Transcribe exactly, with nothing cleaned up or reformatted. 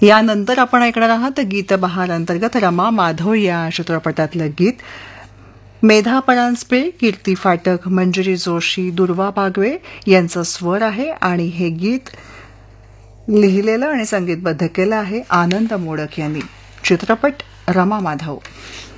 यानंतर आपण ऐकणार आहात गीत बहार अंतर्गत रमा माधव या चित्रपटातलं गीत. मेधा परांजपे, कीर्ती फाटक, मंजिरी जोशी, दुर्वा बागवे यांचं स्वर आहे आणि हे गीत लिहिलेलं आणि संगीतबद्ध केलं आहे आनंद मोडक यांनी. चित्रपट रमा माधव.